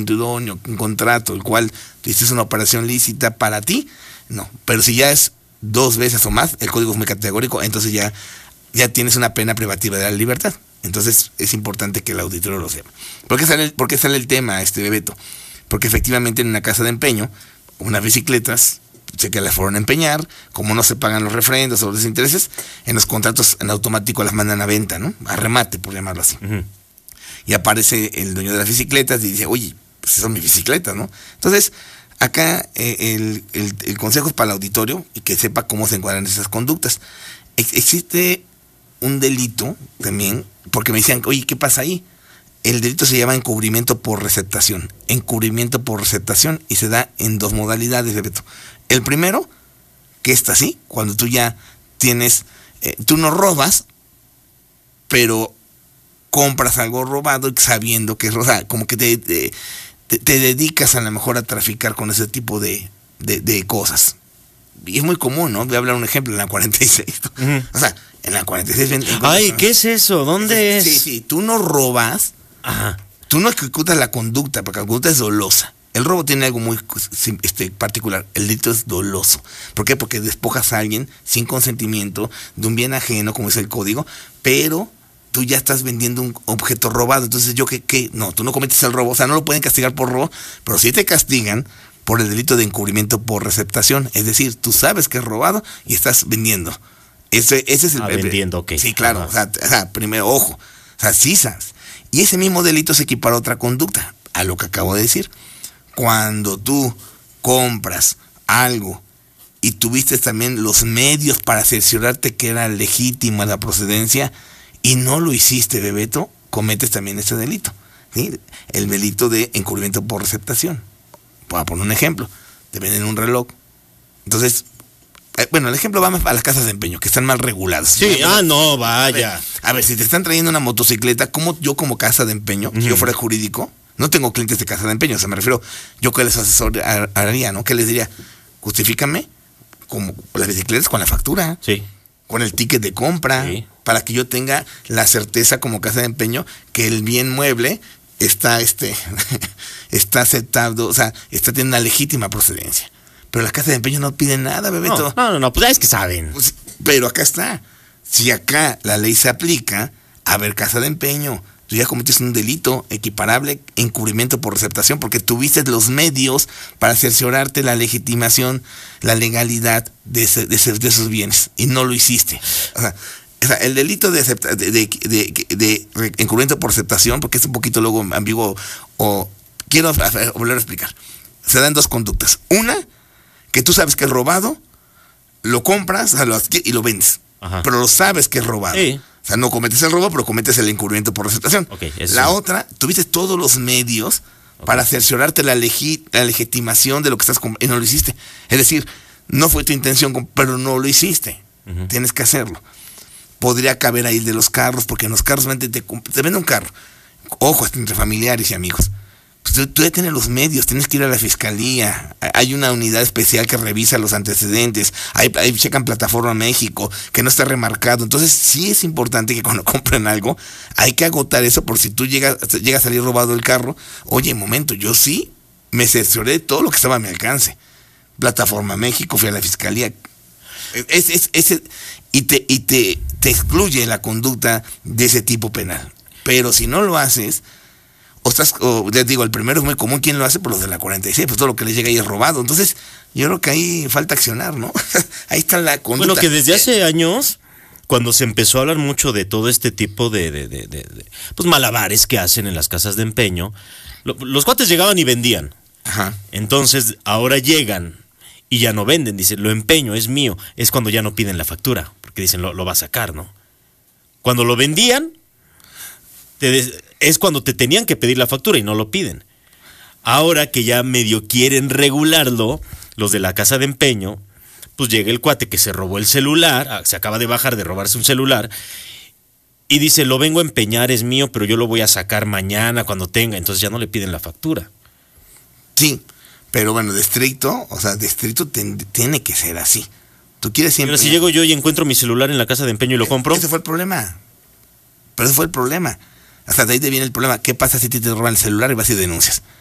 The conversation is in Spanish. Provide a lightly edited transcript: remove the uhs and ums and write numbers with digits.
consentimiento idóneo, un contrato, el cual hiciste una operación lícita para ti, no. Pero si ya es 2 veces o más, el código es muy categórico, entonces ya tienes una pena privativa de la libertad. Entonces es importante que el auditorio lo sepa. ¿Por qué sale el tema, Beto? Porque efectivamente en una casa de empeño, unas bicicletas, sé que las fueron a empeñar, como no se pagan los refrendos o los intereses, en los contratos en automático las mandan a venta, ¿no? A remate, por llamarlo así. Uh-huh. Y aparece el dueño de las bicicletas y dice, oye, pues son mis bicicletas, ¿no? Entonces, acá el consejo es para el auditorio y que sepa cómo se encuadran esas conductas. Existe un delito también, porque me decían, oye, ¿qué pasa ahí? El delito se llama encubrimiento por receptación. Encubrimiento por receptación y se da en 2 modalidades, Beto. El primero, que está así, cuando tú ya tienes, tú no robas, pero compras algo robado sabiendo que es robado, como que te dedicas a lo mejor a traficar con ese tipo de cosas. Y es muy común, ¿no? Voy a hablar un ejemplo en la 46. Uh-huh. O sea, en la 46... Ay, ¿qué es eso? ¿Dónde es? Sí, tú no robas, ajá, tú no ejecutas la conducta, porque la conducta es dolosa. El robo tiene algo muy particular, el delito es doloso. ¿Por qué? Porque despojas a alguien sin consentimiento de un bien ajeno, como es el código, pero tú ya estás vendiendo un objeto robado. Entonces no, tú no cometes el robo, o sea, no lo pueden castigar por robo, pero sí te castigan por el delito de encubrimiento por receptación. Es decir, tú sabes que es robado y estás vendiendo. Ese es el... vendiendo, ok. Sí, claro, o sea, primero, ojo, o sea, sí sabes. Y ese mismo delito se equipara a otra conducta, a lo que acabo de decir. Cuando tú compras algo y tuviste también los medios para cerciorarte que era legítima la procedencia y no lo hiciste, Bebeto, cometes también ese delito, ¿sí? El delito de encubrimiento por receptación. Voy a poner un ejemplo. Te venden un reloj. Entonces, el ejemplo va más a las casas de empeño, que están mal reguladas. Sí, no, vaya. A ver, si te están trayendo una motocicleta, ¿cómo yo como casa de empeño, si yo fuera jurídico, no tengo clientes de casa de empeño, o sea, me refiero, yo que les asesoraría, ¿no? ¿Qué les diría? Justifícame como las bicicletas con la factura. Sí. Con el ticket de compra, sí, para que yo tenga la certeza como casa de empeño que el bien mueble está está aceptado, o sea, está teniendo una legítima procedencia. Pero las casas de empeño no piden nada, Bebeto. No, pues es que saben. Pues, pero acá está. Si acá la ley se aplica, a ver, casa de empeño, tú ya cometiste un delito equiparable, encubrimiento por receptación, porque tuviste los medios para cerciorarte la legitimación, la legalidad de esos bienes, y no lo hiciste. O sea, el delito de encubrimiento por receptación, porque es un poquito luego ambiguo, o quiero volver a explicar. Se dan 2 conductas. Una, que tú sabes que es robado, lo compras, o sea, y lo vendes. Ajá. Pero lo sabes que es robado. Sí. O sea, no cometes el robo, pero cometes el encubrimiento por receptación. Okay, la otra, tuviste todos los medios para cerciorarte la legitimación de lo que estás comprando y no lo hiciste. Es decir, no fue tu intención, pero no lo hiciste. Uh-huh. Tienes que hacerlo. Podría caber ahí de los carros, porque en los carros te vende un carro. Ojo, hasta entre familiares y amigos. Pues tú ya tienes los medios, tienes que ir a la fiscalía. Hay una unidad especial que revisa los antecedentes. Ahí checan Plataforma México, que no está remarcado. Entonces sí es importante que cuando compren algo, hay que agotar eso, por si tú llega a salir robado el carro. Oye, momento, yo sí me cercioré de todo lo que estaba a mi alcance. Plataforma México, fui a la fiscalía. Y te excluye la conducta de ese tipo penal. Pero si no lo haces, les digo, el primero es muy común. ¿Quién lo hace? Pues los de la 46, pues todo lo que les llega ahí es robado. Entonces, yo creo que ahí falta accionar, ¿no? Ahí está la conducta. Bueno, que desde hace años, cuando se empezó a hablar mucho de todo este tipo de pues malabares que hacen en las casas de empeño, los cuates llegaban y vendían. Ajá. Entonces, ahora llegan y ya no venden. Dicen, lo empeño, es mío. Es cuando ya no piden la factura, porque dicen, lo va a sacar, ¿no? Cuando lo vendían, es cuando te tenían que pedir la factura y no lo piden. Ahora que ya medio quieren regularlo, los de la casa de empeño, pues llega el cuate que se robó el celular, se acaba de bajar de robarse un celular, y dice, lo vengo a empeñar, es mío, pero yo lo voy a sacar mañana cuando tenga. Entonces ya no le piden la factura. Sí, pero bueno, de estricto tiene que ser así. Tú quieres siempre... Pero si llego yo y encuentro mi celular en la casa de empeño y lo compro... Ese fue el problema. Hasta de ahí te viene el problema. ¿Qué pasa si te roban el celular y vas y denuncias?